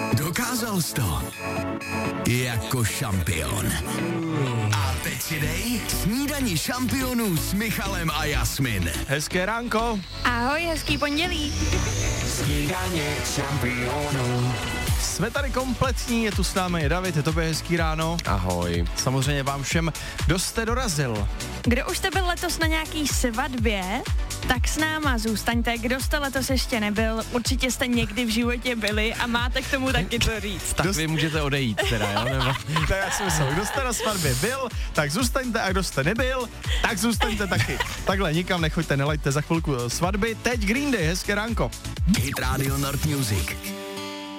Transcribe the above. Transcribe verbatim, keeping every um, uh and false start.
Dokázal jsi to. Jako šampion. A teď si dej snídani šampionů s Michalem a Jasmin. Hezké ránko. Ahoj, hezký pondělí. Snídaně šampionů. Jsme tady kompletní, je tu s námi David, je tobě hezký ráno. Ahoj. Samozřejmě vám všem, kdo jste dorazil. Kdo už jste byl letos na nějaký svatbě, tak s náma zůstaňte. Kdo jste letos ještě nebyl, určitě jste někdy v životě byli a máte k tomu taky to říct. Tak vy můžete odejít teda, jo? Nebo... Tak já si myslel, kdo jste na svatbě byl, tak zůstaňte, a kdo jste nebyl, tak zůstaňte taky. Takhle, nikam nechoďte, nelejte za chvilku svatby. Teď Green Day, hezké ránko. Hit Radio Nord Music.